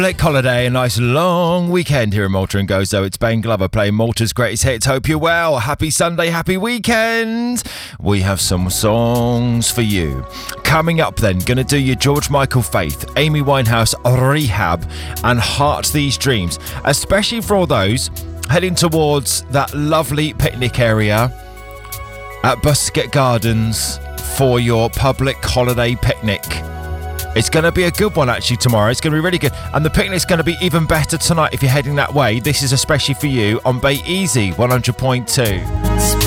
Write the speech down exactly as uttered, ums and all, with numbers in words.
Public holiday, a nice long weekend here in Malta and Gozo. It's Ben Glover playing Malta's greatest hits. Hope you're well. Happy Sunday, happy weekend. We have some songs for you. Coming up then, gonna do your George Michael Faith, Amy Winehouse, Rehab and Heart These Dreams, especially for all those heading towards that lovely picnic area at Busquet Gardens for your public holiday picnic. It's going to be a good one actually tomorrow. It's going to be really good. And the picnic's going to be even better tonight if you're heading that way. This is especially for you on Bay Easy one hundred point two.